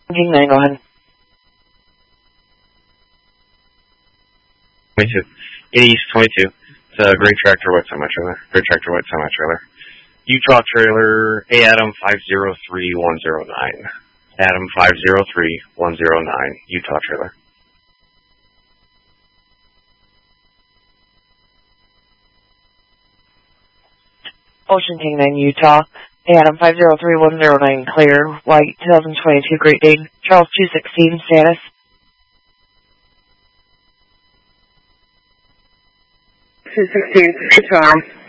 King 9, go ahead. 22. East 22. It's a Great Tractor White Semi-Trailer. Great Tractor White Semi-Trailer. Utah Trailer, Adam 503109. Adam 503109, Utah Trailer. Ocean King 9, Utah. Adam 503109, clear. White 2022 Great Dane. Charles 216, status. 216, Charles.